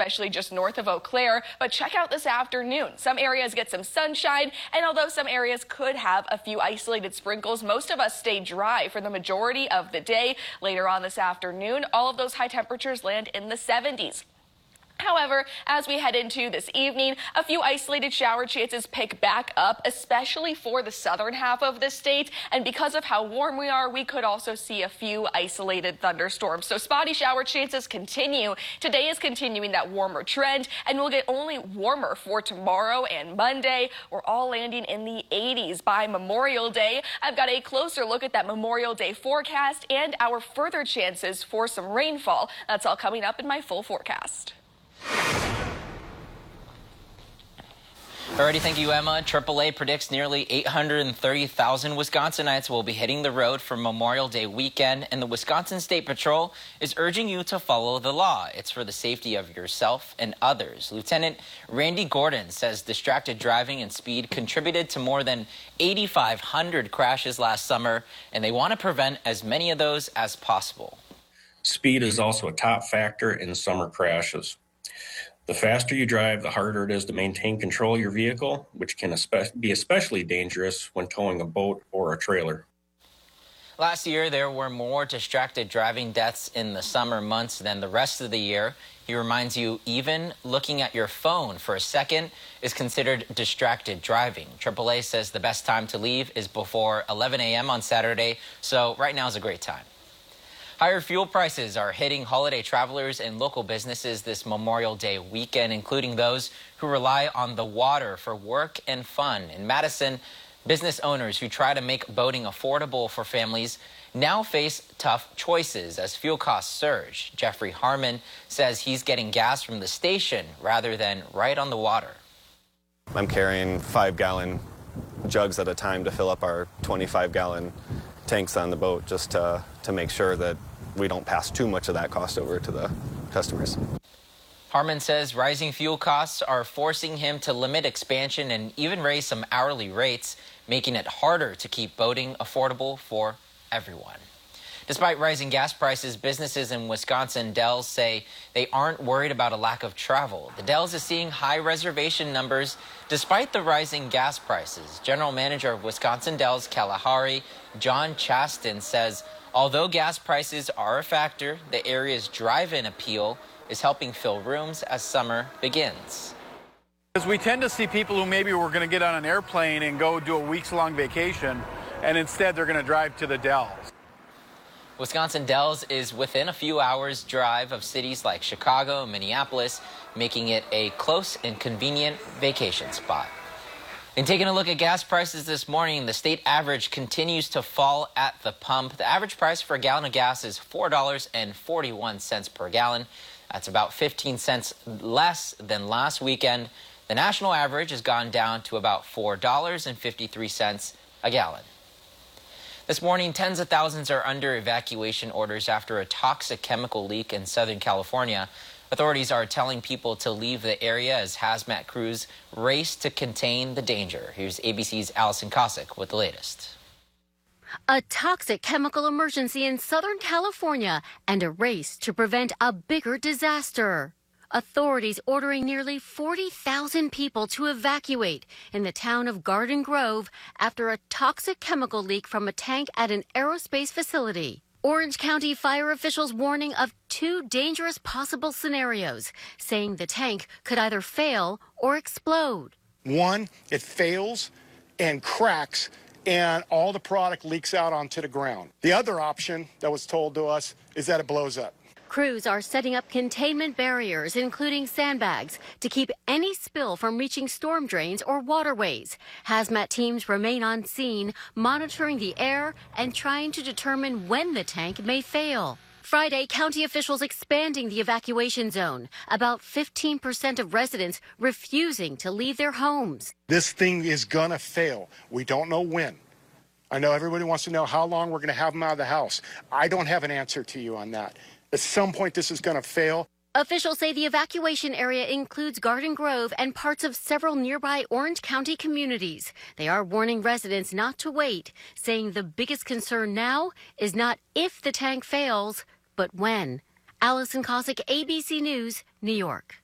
especially just north of Eau Claire. But check out this afternoon. Some areas get some sunshine, and although some areas could have a few isolated sprinkles, most of us stay dry for the majority of the day. Later on this afternoon, all of those high temperatures land in the 70s. However, as we head into this evening, a few isolated shower chances pick back up, especially for the southern half of the state. And because of how warm we are, we could also see a few isolated thunderstorms. So spotty shower chances continue. Today is continuing that warmer trend, and we'll get only warmer for tomorrow and Monday. We're all landing in the 80s by Memorial Day. I've got a closer look at that Memorial Day forecast and our further chances for some rainfall. That's all coming up in my full forecast. Alrighty, thank you, Emma. AAA predicts nearly 830,000 Wisconsinites will be hitting the road for Memorial Day weekend, and the Wisconsin State Patrol is urging you to follow the law. It's for the safety of yourself and others. Lieutenant Randy Gordon says distracted driving and speed contributed to more than 8,500 crashes last summer, and they want to prevent as many of those as possible. Speed is also a top factor in summer crashes. The faster you drive, the harder it is to maintain control of your vehicle, which can be especially dangerous when towing a boat or a trailer. Last year, there were more distracted driving deaths in the summer months than the rest of the year. He reminds you even looking at your phone for a second is considered distracted driving. AAA says the best time to leave is before 11 a.m. on Saturday, so right now is a great time. Higher fuel prices are hitting holiday travelers and local businesses this Memorial Day weekend, including those who rely on the water for work and fun. In Madison, business owners who try to make boating affordable for families now face tough choices as fuel costs surge. Jeffrey Harmon says he's getting gas from the station rather than right on the water. I'm carrying 5-gallon jugs at a time to fill up our 25-gallon tanks on the boat, just to make sure that we don't pass too much of that cost over to the customers. Harmon says rising fuel costs are forcing him to limit expansion and even raise some hourly rates, making it harder to keep boating affordable for everyone. Despite rising gas prices, businesses in Wisconsin Dells say they aren't worried about a lack of travel. The Dells is seeing high reservation numbers despite the rising gas prices. General Manager of Wisconsin Dells Kalahari, John Chaston, says although gas prices are a factor, the area's drive-in appeal is helping fill rooms as summer begins. Because we tend to see people who maybe were going to get on an airplane and go do a weeks-long vacation, and instead they're going to drive to the Dells. Wisconsin Dells is within a few hours' drive of cities like Chicago and Minneapolis, making it a close and convenient vacation spot. And taking a look at gas prices this morning, the state average continues to fall at the pump. The average price for a gallon of gas is $4.41 per gallon. That's about 15 cents less than last weekend. The national average has gone down to about $4.53 a gallon. This morning, tens of thousands are under evacuation orders after a toxic chemical leak in Southern California. Authorities are telling people to leave the area as hazmat crews race to contain the danger. Here's ABC's Allison Cossack with the latest. A toxic chemical emergency in Southern California and a race to prevent a bigger disaster. Authorities ordering nearly 40,000 people to evacuate in the town of Garden Grove after a toxic chemical leak from a tank at an aerospace facility. Orange County fire officials warning of two dangerous possible scenarios, saying the tank could either fail or explode. One, it fails and cracks and all the product leaks out onto the ground. The other option that was told to us is that it blows up. Crews are setting up containment barriers, including sandbags, to keep any spill from reaching storm drains or waterways. Hazmat teams remain on scene, monitoring the air and trying to determine when the tank may fail. Friday, county officials expanding the evacuation zone. About 15% of residents refusing to leave their homes. This thing is gonna fail. We don't know when. I know everybody wants to know how long we're gonna have them out of the house. I don't have an answer to you on that. At some point, this is going to fail. Officials say the evacuation area includes Garden Grove and parts of several nearby Orange County communities. They are warning residents not to wait, saying the biggest concern now is not if the tank fails, but when. Allison Cossack, ABC News, New York.